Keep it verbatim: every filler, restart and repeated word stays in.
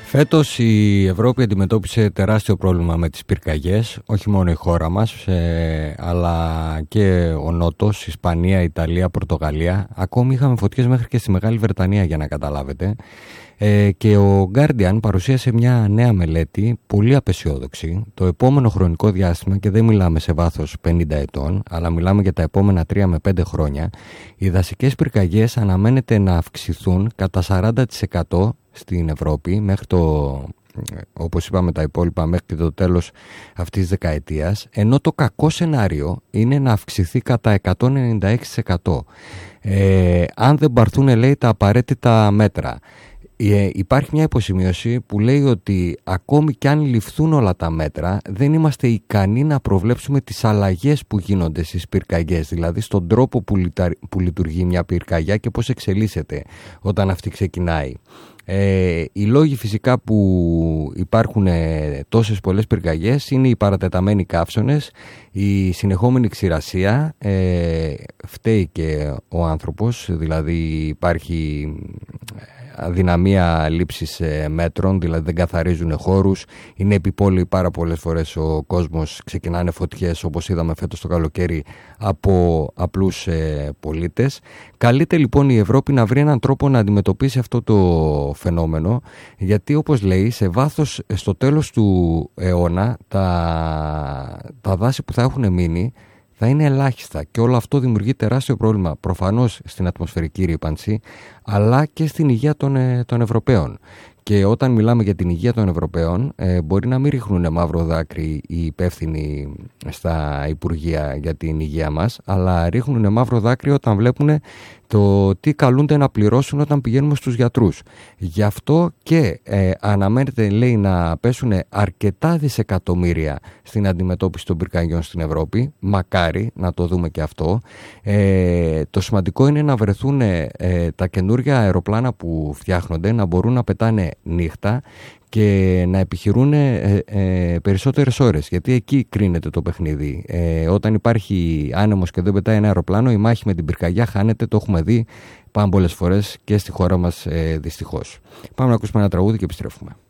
Φέτος η Ευρώπη αντιμετώπισε τεράστιο πρόβλημα με τις πυρκαγιές, όχι μόνο η χώρα μας, ε, αλλά και ο Νότος, Ισπανία, Ιταλία, Πορτογαλία. Ακόμη είχαμε φωτιές μέχρι και στη Μεγάλη Βρετανία, για να καταλάβετε. Ε, και ο Guardian παρουσίασε μια νέα μελέτη, πολύ απαισιόδοξη. Το επόμενο χρονικό διάστημα, και δεν μιλάμε σε βάθος πενήντα ετών, αλλά μιλάμε για τα επόμενα τρία με πέντε χρόνια, οι δασικές πυρκαγιές αναμένεται να αυξηθούν κατά σαράντα τοις εκατό στην Ευρώπη, μέχρι το, όπως είπαμε τα υπόλοιπα, μέχρι και το τέλος αυτής της δεκαετίας, ενώ το κακό σενάριο είναι να αυξηθεί κατά εκατόν ενενήντα έξι τοις εκατό. Ε, αν δεν πάρθουν, λέει, τα απαραίτητα μέτρα. Ε, υπάρχει μια υποσημείωση που λέει ότι ακόμη κι αν ληφθούν όλα τα μέτρα, δεν είμαστε ικανοί να προβλέψουμε τις αλλαγές που γίνονται στις πυρκαγιές, δηλαδή στον τρόπο που, λιτα... που λειτουργεί μια πυρκαγιά και πώς εξελίσσεται όταν αυτή ξεκινάει. Ε, οι λόγοι φυσικά που υπάρχουν ε, τόσες πολλές πυρκαγιές είναι οι παρατεταμένοι καύσωνες, η συνεχόμενη ξηρασία, ε, φταίει και ο άνθρωπος, δηλαδή υπάρχει αδυναμία λήψης μέτρων, δηλαδή δεν καθαρίζουν χώρους, είναι επιπόλαιοι πάρα πολλές φορές, ο κόσμος, ξεκινάνε φωτιές όπως είδαμε φέτος το καλοκαίρι από απλούς ε, πολίτες. Καλείται λοιπόν η Ευρώπη να βρει έναν τρόπο να αντιμετωπίσει αυτό το φαινόμενο, γιατί όπως λέει, σε βάθος, στο τέλος του αιώνα τα, τα δάση που θα έχουν μείνει θα είναι ελάχιστα και όλο αυτό δημιουργεί τεράστιο πρόβλημα προφανώς στην ατμοσφαιρική ρύπανση, αλλά και στην υγεία των, των Ευρωπαίων. Και όταν μιλάμε για την υγεία των Ευρωπαίων, ε, μπορεί να μην ρίχνουν μαύρο δάκρυ οι υπεύθυνοι στα Υπουργεία για την υγεία μας, αλλά ρίχνουν μαύρο δάκρυ όταν βλέπουν το τι καλούνται να πληρώσουν όταν πηγαίνουμε στους γιατρούς. Γι' αυτό και ε, αναμένεται, λέει, να πέσουν αρκετά δισεκατομμύρια στην αντιμετώπιση των πυρκαγιών στην Ευρώπη. Μακάρι να το δούμε και αυτό. Ε, το σημαντικό είναι να βρεθούν ε, τα καινούργια αεροπλάνα που φτιάχνονται να μπορούν να πετάνε νύχτα και να επιχειρούν ε, ε, περισσότερες ώρες, γιατί εκεί κρίνεται το παιχνίδι. Ε, όταν υπάρχει άνεμος και δεν πετάει ένα αεροπλάνο, η μάχη με την πυρκαγιά χάνεται, το έχουμε δει πάρα πολλές φορές και στη χώρα μας, ε, δυστυχώς. Πάμε να ακούσουμε ένα τραγούδι και επιστρέφουμε.